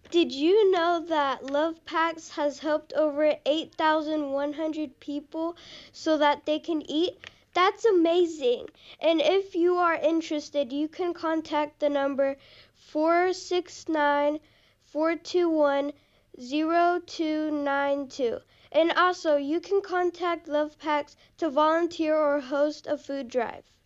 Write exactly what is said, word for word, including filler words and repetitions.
Did you know that Love Packs has helped over eight thousand one hundred people so that they can eat? That's amazing. And if you are interested, you can contact the number four six nine, four two one, zero two nine two. And also, you can contact Love Packs to volunteer or host a food drive.